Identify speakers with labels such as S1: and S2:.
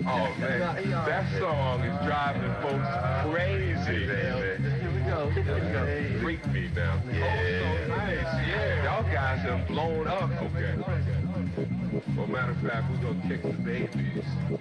S1: Oh man, that song is driving folks crazy, man.
S2: Here we go.
S1: Freak me now. Yeah. Oh, so nice. Yeah, y'all guys have blown up. Okay. Well, matter of fact, we're gonna kick the babies.